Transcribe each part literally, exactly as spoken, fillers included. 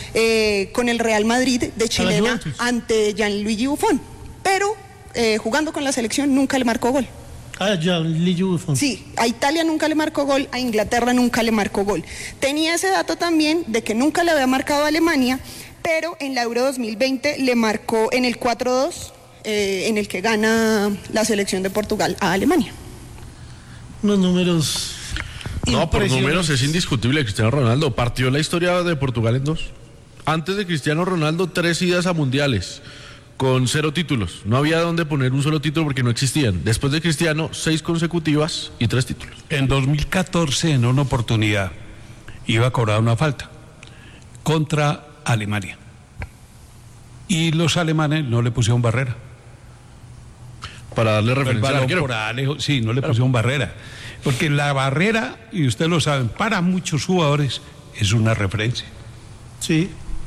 eh, con el Real Madrid de chilena ante Gianluigi Buffon, pero eh, jugando con la selección nunca le marcó gol. Ah, Gianluigi Buffon. Sí, a Italia nunca le marcó gol, a Inglaterra nunca le marcó gol. Tenía ese dato también de que nunca le había marcado a Alemania, pero en la Euro dos mil veinte le marcó en el cuatro dos, eh, en el que gana la selección de Portugal a Alemania. Unos números... No, por números es indiscutible. Cristiano Ronaldo partió la historia de Portugal en dos. Antes de Cristiano Ronaldo, tres idas a mundiales con cero títulos. No había dónde poner un solo título porque no existían. Después de Cristiano, seis consecutivas y tres títulos. En dos mil catorce, en una oportunidad, iba a cobrar una falta contra Alemania. Y los alemanes no le pusieron barrera. Para darle referencia al arquero. Por sí, no le pusieron barrera. Porque la barrera, y ustedes lo saben, para muchos jugadores es una referencia. Sí,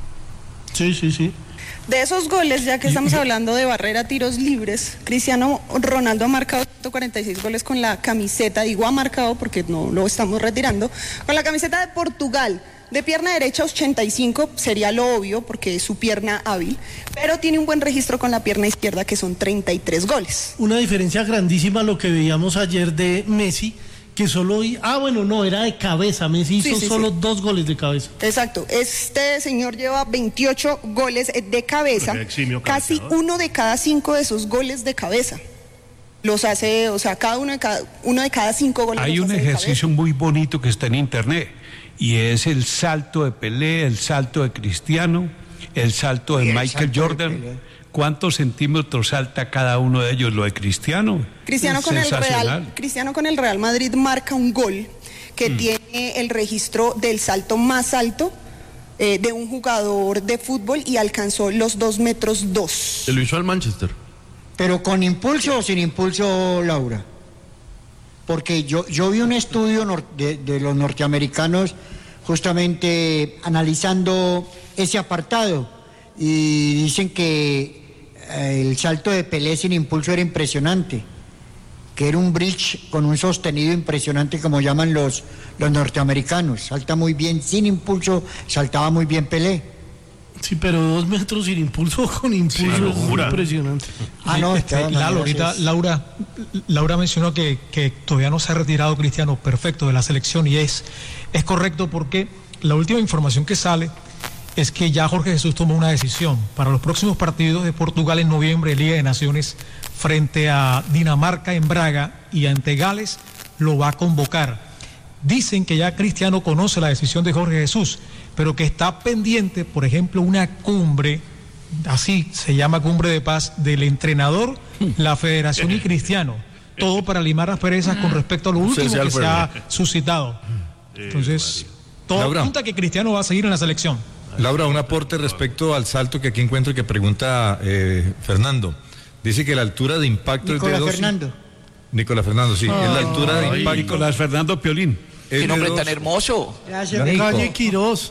sí, sí, sí. De esos goles, ya que estamos hablando de barrera, tiros libres, Cristiano Ronaldo ha marcado ciento cuarenta y seis goles con la camiseta, digo ha marcado porque no lo estamos retirando, con la camiseta de Portugal. De pierna derecha ochenta y cinco, sería lo obvio porque es su pierna hábil, pero tiene un buen registro con la pierna izquierda que son treinta y tres goles. Una diferencia grandísima a lo que veíamos ayer de Messi, que solo... Ah, bueno, no, era de cabeza, Messi hizo sí, sí, solo sí. dos goles de cabeza. Exacto, este señor lleva veintiocho goles de cabeza, casi uno de cada cinco de esos goles de cabeza. Los hace, o sea, cada uno de cada, uno de cada cinco goles. Hay un ejercicio muy bonito que está en internet, y es el salto de Pelé, el salto de Cristiano, el salto de Michael Jordan. ¿Cuántos centímetros salta cada uno de ellos? Lo de Cristiano. Cristiano con el Real, Cristiano con el Real Madrid marca un gol que mm. tiene el registro del salto más alto eh, de un jugador de fútbol y alcanzó los dos metros dos. Se lo hizo al Manchester. ¿Pero con impulso o sin impulso, Laura? Porque yo, yo vi un estudio de, de los norteamericanos justamente analizando ese apartado y dicen que el salto de Pelé sin impulso era impresionante, que era un bridge con un sostenido impresionante como llaman los, los norteamericanos. Salta muy bien sin impulso, saltaba muy bien Pelé. Sí, pero dos metros sin impulso con impulso sí, es impresionante. Ah, no, este, la, ahorita Laura, Laura mencionó que, que todavía no se ha retirado Cristiano, perfecto, de la selección, y es, es correcto porque la última información que sale es que ya Jorge Jesús tomó una decisión para los próximos partidos de Portugal en noviembre, Liga de Naciones, frente a Dinamarca en Braga y ante Gales, lo va a convocar. Dicen que ya Cristiano conoce la decisión de Jorge Jesús, pero que está pendiente, por ejemplo, una cumbre, así se llama Cumbre de Paz, del entrenador, la Federación y Cristiano, todo para limar las perezas con respecto a lo último que se ha suscitado. Entonces, todo apunta a que Cristiano va a seguir en la selección. Laura, un aporte respecto al salto que aquí encuentro y que pregunta eh, Fernando. Dice que la altura de impacto Nicolás es de dos... Fernando. Nicolás Fernando, sí. Oh, es la altura de impacto. Nicolás Fernando Piolín. Qué nombre tan hermoso. Calle Quirós.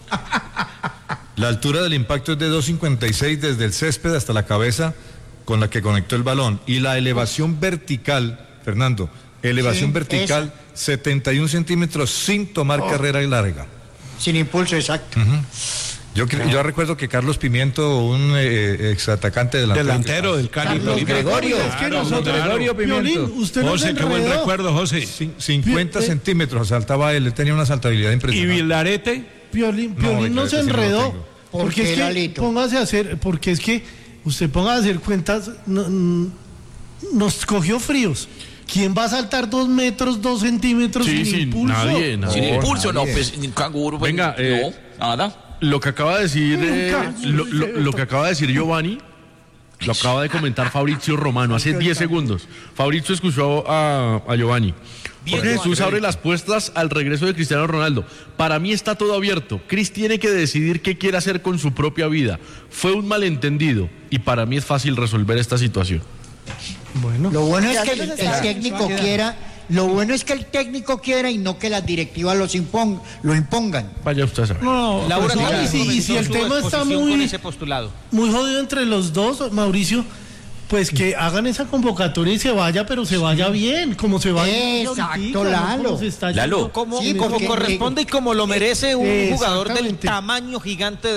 La altura del impacto es de dos cincuenta y seis desde el césped hasta la cabeza con la que conectó el balón. Y la elevación vertical, Fernando, elevación sí, vertical, esa. setenta y un centímetros sin tomar oh. carrera larga. Sin impulso, exacto. Uh-huh. Yo, no. yo recuerdo que Carlos Pimiento, un eh, exatacante delantero, delantero del Cali, Carlos Gregorio, es que nosotros, Gregorio Pimiento. Piolín, usted José, qué buen recuerdo, José. cincuenta centímetros saltaba él, él tenía una saltabilidad impresionante. ¿Y Vilarete? Piolín, Piolín no, no se enredó. No porque es que Lalito? póngase a hacer, porque es que usted ponga a hacer cuentas, no, nos cogió fríos. ¿Quién va a saltar dos metros, dos centímetros sí, sin, sin impulso? Nadie, nadie. Sin impulso, nadie. no, pues ni canguro. Pues, Venga, eh, no, nada. Lo que acaba de decir, eh, lo, lo, lo que acaba de decir Giovanni, lo acaba de comentar Fabrizio Romano hace diez segundos. Fabrizio escuchó a, a Giovanni. Jorge Jesús abre las puertas al regreso de Cristiano Ronaldo. Para mí está todo abierto. Cris tiene que decidir qué quiere hacer con su propia vida. Fue un malentendido y para mí es fácil resolver esta situación. Bueno, lo bueno es que el, el técnico quiera, lo bueno es que el técnico quiera y no que las directivas los impon, lo impongan. Vaya usted a saber. No, no, Laura, pues, no, y, si, y si el tema está muy, ese postulado. muy jodido entre los dos, Mauricio, pues que hagan esa convocatoria y se vaya, pero se vaya bien, como se vaya. Exacto, Lalo. Lalo, como, sí, como corresponde y como lo merece un jugador del tamaño gigante de